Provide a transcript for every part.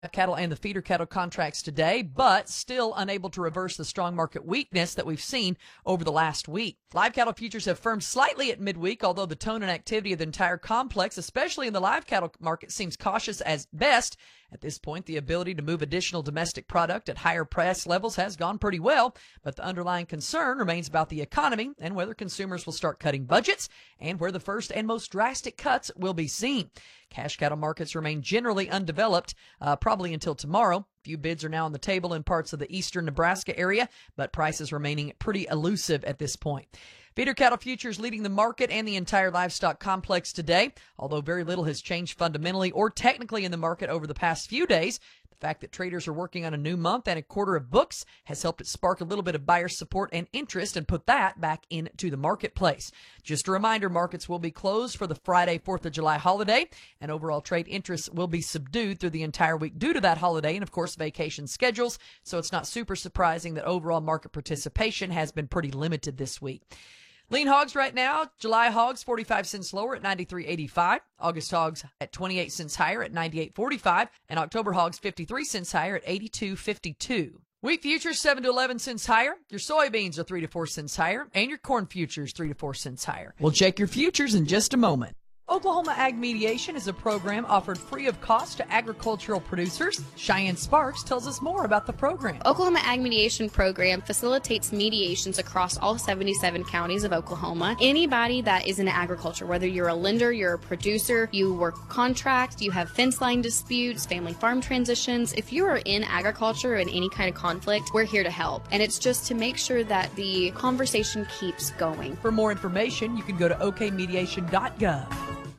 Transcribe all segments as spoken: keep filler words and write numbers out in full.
Cattle and the feeder cattle contracts today, but still unable to reverse the strong market weakness that we've seen over the last week. Live cattle futures have firmed slightly at midweek, although the tone and activity of the entire complex, especially in the live cattle market, seems cautious as best. At this point, the ability to move additional domestic product at higher price levels has gone pretty well, but the underlying concern remains about the economy and whether consumers will start cutting budgets and where the first and most drastic cuts will be seen. Cash cattle markets remain generally undeveloped, uh, probably until tomorrow. Few bids are now on the table in parts of the eastern Nebraska area, but prices remaining pretty elusive at this point. Feeder cattle futures leading the market and the entire livestock complex today, although very little has changed fundamentally or technically in the market over the past few days. The fact that traders are working on a new month and a quarter of books has helped it spark a little bit of buyer support and interest and put that back into the marketplace. Just a reminder, markets will be closed for the Friday, fourth of July holiday, and overall trade interest will be subdued through the entire week due to that holiday and, of course, vacation schedules. So it's not super surprising that overall market participation has been pretty limited this week. Lean hogs right now, July hogs forty-five cents lower at ninety-three eighty-five. August hogs at twenty-eight cents higher at ninety-eight forty-five. And October hogs fifty-three cents higher at eighty-two fifty-two. Wheat futures seven to eleven cents higher. Your soybeans are three to four cents higher. And your corn futures three to four cents higher. We'll check your futures in just a moment. Oklahoma Ag Mediation is a program offered free of cost to agricultural producers. Cheyenne Sparks tells us more about the program. Oklahoma Ag Mediation Program facilitates mediations across all seventy-seven counties of Oklahoma. Anybody that is in agriculture, whether you're a lender, you're a producer, you work contract, you have fence line disputes, family farm transitions, if you are in agriculture in any kind of conflict, we're here to help. And it's just to make sure that the conversation keeps going. For more information, you can go to o k mediation dot gov.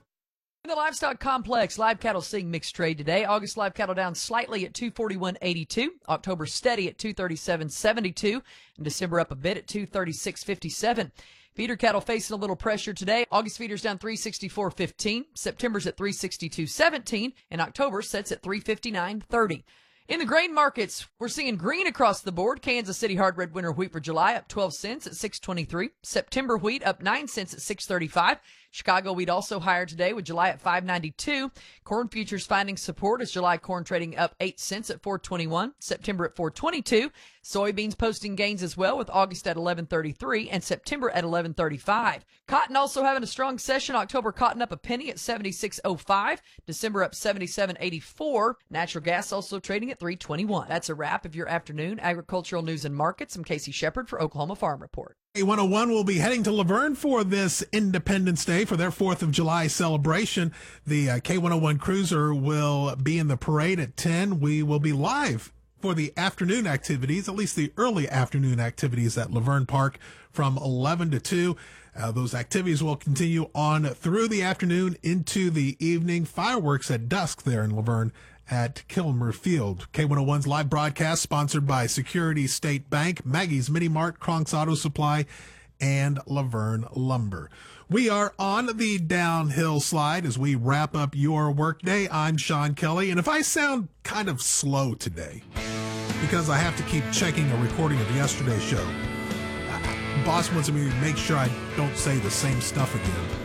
In the livestock complex, live cattle seeing mixed trade today. August live cattle down slightly at two forty-one eighty-two. October steady at two thirty-seven seventy-two. And December up a bit at two thirty-six fifty-seven. Feeder cattle facing a little pressure today. August feeders down three sixty-four fifteen. September's at three sixty-two seventeen. And October sets at three fifty-nine thirty. In the grain markets, we're seeing green across the board. Kansas City hard red winter wheat for July up twelve cents at six twenty-three. September wheat up nine cents at six thirty-five. Chicago wheat also higher today with July at five ninety-two. Corn futures finding support as July corn trading up eight cents at four twenty-one. September at four twenty-two. Soybeans posting gains as well with August at eleven thirty-three and September at eleven thirty-five. Cotton also having a strong session. October cotton up a penny at seventy-six oh five. December up seventy-seven eighty-four. Natural gas also trading at three twenty-one. That's a wrap of your afternoon agricultural news and markets. I'm Casey Shepard for Oklahoma Farm Report. K one oh one will be heading to Laverne for this Independence Day for their fourth of July celebration. The uh, K one oh one Cruiser will be in the parade at ten. We will be live for the afternoon activities, at least the early afternoon activities at Laverne Park from eleven to two. Uh, those activities will continue on through the afternoon into the evening. Fireworks at dusk there in Laverne at Kilmer Field. K one oh one's live broadcast sponsored by Security State Bank, Maggie's Mini Mart, Kronk's Auto Supply, and Laverne Lumber. We are on the downhill slide as we wrap up your workday. I'm Sean Kelly, and if I sound kind of slow today, because I have to keep checking a recording of yesterday's show, boss wants me to make sure I don't say the same stuff again.